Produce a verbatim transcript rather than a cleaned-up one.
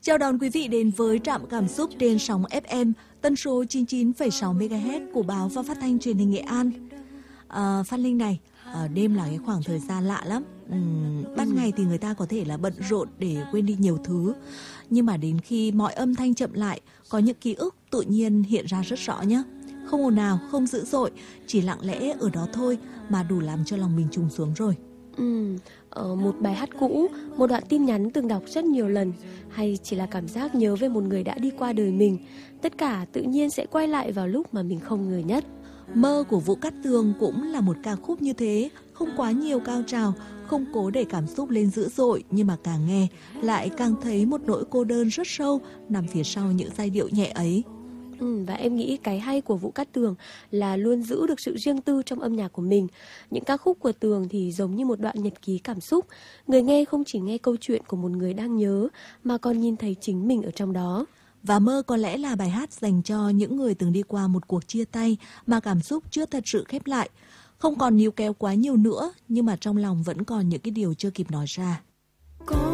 Chào đón quý vị đến với trạm cảm xúc trên sóng ép em tần số chín mươi chín phẩy sáu mê ga héc của báo và phát thanh truyền hình Nghệ An. À, Phan Linh này, à, đêm là cái khoảng thời gian lạ lắm. Uhm, ban ngày thì người ta có thể là bận rộn để quên đi nhiều thứ, nhưng mà đến khi mọi âm thanh chậm lại, có những ký ức tự nhiên hiện ra rất rõ nhé. Không ồn ào, không dữ dội, chỉ lặng lẽ ở đó thôi mà đủ làm cho lòng mình trùng xuống rồi. Ừ, ở một bài hát cũ, một đoạn tin nhắn từng đọc rất nhiều lần, hay chỉ là cảm giác nhớ về một người đã đi qua đời mình, tất cả tự nhiên sẽ quay lại vào lúc mà mình không ngờ nhất. Mơ của Vũ Cát Tường cũng là một ca khúc như thế, không quá nhiều cao trào, không cố để cảm xúc lên dữ dội, nhưng mà càng nghe lại càng thấy một nỗi cô đơn rất sâu nằm phía sau những giai điệu nhẹ ấy. Ừ, và em nghĩ cái hay của Vũ Cát Tường là luôn giữ được sự riêng tư trong âm nhạc của mình. Những ca khúc của Tường thì giống như một đoạn nhật ký cảm xúc. Người nghe không chỉ nghe câu chuyện của một người đang nhớ, mà còn nhìn thấy chính mình ở trong đó. Và Mơ có lẽ là bài hát dành cho những người từng đi qua một cuộc chia tay mà cảm xúc chưa thật sự khép lại. Không còn níu kéo quá nhiều nữa, nhưng mà trong lòng vẫn còn những cái điều chưa kịp nói ra.